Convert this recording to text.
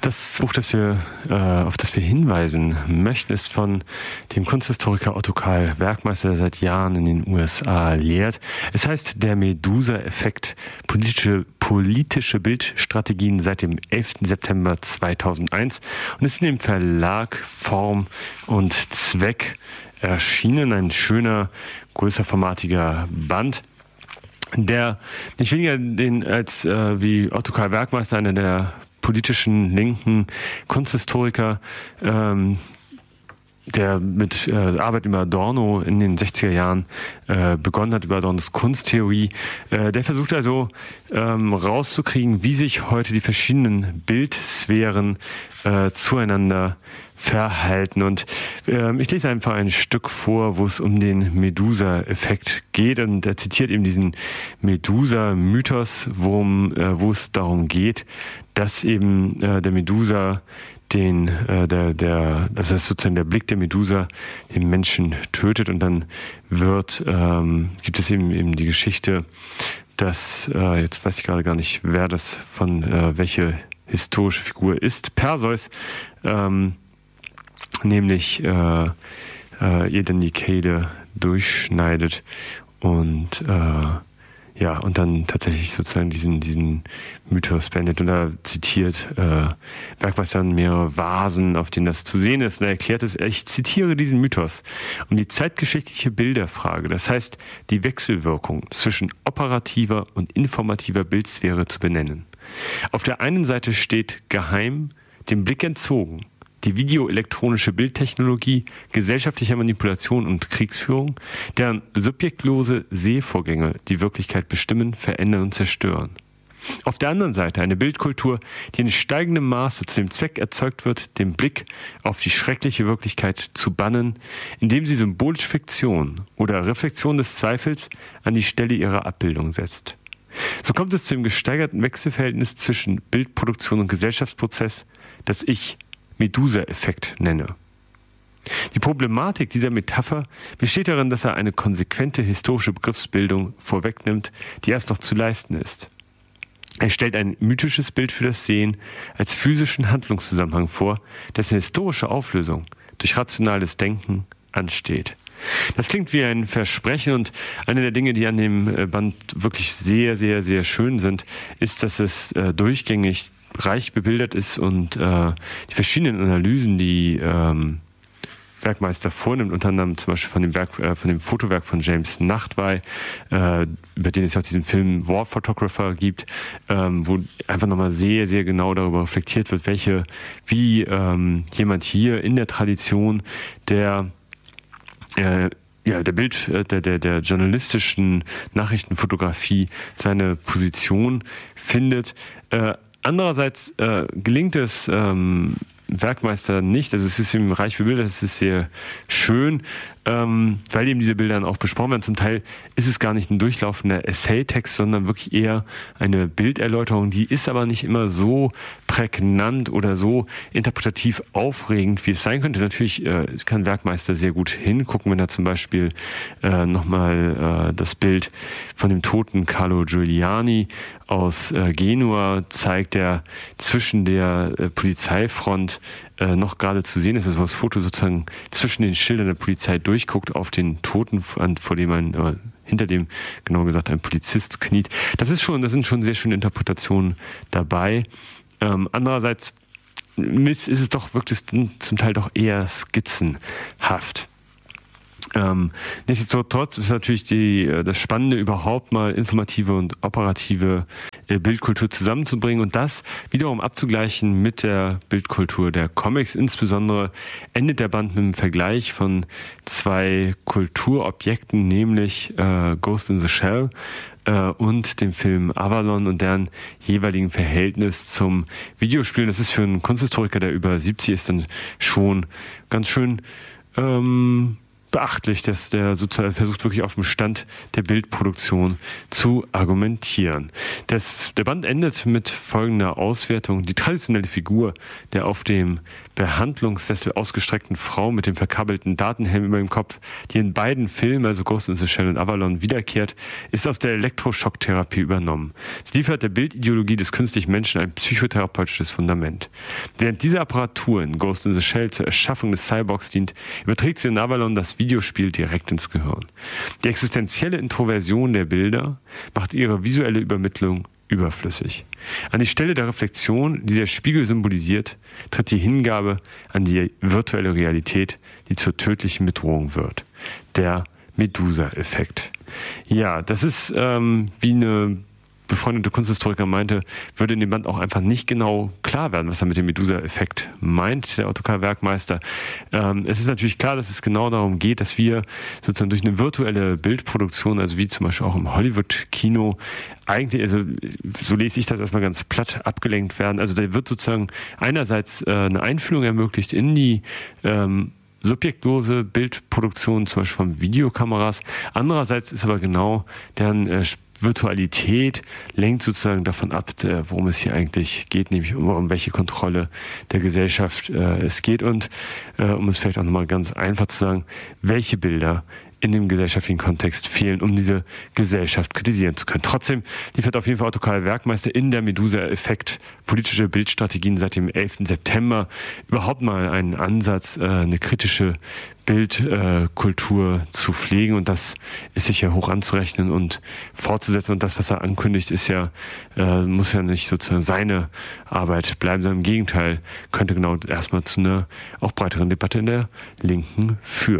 Das Buch, auf das wir hinweisen möchten, ist von dem Kunsthistoriker Otto Karl Werkmeister, der seit Jahren in den USA lehrt. Es heißt Der Medusa-Effekt, politische Bildstrategien seit dem 11. September 2001 und ist in dem Verlag Form und Zweck erschienen. Ein schöner, größerformatiger Band, der nicht weniger als wie Otto Karl Werkmeister, einer der politischen linken Kunsthistoriker, der mit Arbeit über Adorno in den 60er Jahren begonnen hat, über Adornos Kunsttheorie. Der versucht also rauszukriegen, wie sich heute die verschiedenen Bildsphären zueinander verhalten. Und ich lese einfach ein Stück vor, wo es um den Medusa-Effekt geht. Und er zitiert eben diesen Medusa-Mythos, wo es darum geht, dass eben der Medusa das ist sozusagen der Blick der Medusa, den Menschen tötet, und dann gibt es eben die Geschichte, dass, jetzt weiß ich gerade gar nicht, wer das welche historische Figur ist, Perseus, nämlich ihr dann die Kehle durchschneidet und und dann tatsächlich sozusagen diesen Mythos beendet. Und er zitiert Werkmeister mehrere Vasen, auf denen das zu sehen ist. Und er erklärt es, ich zitiere diesen Mythos, um die zeitgeschichtliche Bilderfrage, das heißt die Wechselwirkung zwischen operativer und informativer Bildsphäre zu benennen. Auf der einen Seite steht geheim, dem Blick entzogen, die videoelektronische Bildtechnologie gesellschaftlicher Manipulation und Kriegsführung, deren subjektlose Sehvorgänge die Wirklichkeit bestimmen, verändern und zerstören. Auf der anderen Seite eine Bildkultur, die in steigendem Maße zu dem Zweck erzeugt wird, den Blick auf die schreckliche Wirklichkeit zu bannen, indem sie symbolische Fiktion oder Reflexion des Zweifels an die Stelle ihrer Abbildung setzt. So kommt es zu dem gesteigerten Wechselverhältnis zwischen Bildproduktion und Gesellschaftsprozess, das ich Medusa-Effekt nenne. Die Problematik dieser Metapher besteht darin, dass er eine konsequente historische Begriffsbildung vorwegnimmt, die erst noch zu leisten ist. Er stellt ein mythisches Bild für das Sehen als physischen Handlungszusammenhang vor, dessen historische Auflösung durch rationales Denken ansteht. Das klingt wie ein Versprechen, und eine der Dinge, die an dem Band wirklich sehr, sehr, sehr schön sind, ist, dass es durchgängig reich bebildert ist und die verschiedenen Analysen, die Werkmeister vornimmt, unter anderem zum Beispiel von dem Fotowerk von James Nachtwey, über den es auch diesen Film War Photographer gibt, wo einfach nochmal sehr, sehr genau darüber reflektiert wird, wie jemand hier in der Tradition der journalistischen Nachrichtenfotografie seine Position findet. Andererseits gelingt es Werkmeister nicht, also es ist ihm reich bebildert, es ist sehr schön, weil eben diese Bilder dann auch besprochen werden. Zum Teil ist es gar nicht ein durchlaufender Essay-Text, sondern wirklich eher eine Bilderläuterung, die ist aber nicht immer so prägnant oder so interpretativ aufregend, wie es sein könnte. Natürlich kann Werkmeister sehr gut hingucken, wenn er zum Beispiel nochmal das Bild von dem toten Carlo Giuliani aus Genua zeigt, der zwischen der Polizeifront noch gerade zu sehen ist, also das Foto sozusagen zwischen den Schildern der Polizei durchguckt auf den Toten, hinter dem, genauer gesagt, ein Polizist kniet. Das sind schon sehr schöne Interpretationen dabei. Andererseits wirkt es zum Teil doch eher skizzenhaft. Nichtsdestotrotz ist natürlich das Spannende, überhaupt mal informative und operative Bildkultur zusammenzubringen und das wiederum abzugleichen mit der Bildkultur der Comics. Insbesondere endet der Band mit einem Vergleich von zwei Kulturobjekten, nämlich Ghost in the Shell und dem Film Avalon und deren jeweiligen Verhältnis zum Videospiel. Das ist für einen Kunsthistoriker, der über 70 ist, dann schon ganz schön beachtlich, dass der sozusagen versucht, wirklich auf dem Stand der Bildproduktion zu argumentieren. Der Band endet mit folgender Auswertung. Die traditionelle Figur der auf dem Behandlungssessel ausgestreckten Frau mit dem verkabelten Datenhelm über dem Kopf, die in beiden Filmen, also Ghost in the Shell und Avalon, wiederkehrt, ist aus der Elektroschocktherapie übernommen. Sie liefert der Bildideologie des künstlichen Menschen ein psychotherapeutisches Fundament. Während diese Apparatur in Ghost in the Shell zur Erschaffung des Cyborgs dient, überträgt sie in Avalon das Videospiel direkt ins Gehirn. Die existenzielle Introversion der Bilder macht ihre visuelle Übermittlung überflüssig. An die Stelle der Reflexion, die der Spiegel symbolisiert, tritt die Hingabe an die virtuelle Realität, die zur tödlichen Bedrohung wird. Der Medusa-Effekt. Ja, das ist, wie eine befreundete Kunsthistoriker meinte, würde in dem Band auch einfach nicht genau klar werden, was er mit dem Medusa-Effekt meint, der Ottokar-Werkmeister. Es ist natürlich klar, dass es genau darum geht, dass wir sozusagen durch eine virtuelle Bildproduktion, also wie zum Beispiel auch im Hollywood-Kino, eigentlich, also so lese ich das erstmal ganz platt, abgelenkt werden. Also da wird sozusagen einerseits eine Einfühlung ermöglicht in die subjektlose Bildproduktion, zum Beispiel von Videokameras. Andererseits ist aber genau deren Virtualität lenkt sozusagen davon ab, worum es hier eigentlich geht, nämlich um welche Kontrolle der Gesellschaft es geht und um es vielleicht auch nochmal ganz einfach zu sagen, welche Bilder in dem gesellschaftlichen Kontext fehlen, um diese Gesellschaft kritisieren zu können. Trotzdem liefert auf jeden Fall Ottokar-Werkmeister in der Medusa-Effekt politische Bildstrategien seit dem 11. September überhaupt mal einen Ansatz, eine kritische Bildkultur zu pflegen, und das ist sicher hoch anzurechnen und fortzusetzen, und das, was er ankündigt, ist ja, muss ja nicht sozusagen seine Arbeit bleiben, sondern im Gegenteil könnte genau erstmal zu einer auch breiteren Debatte in der Linken führen.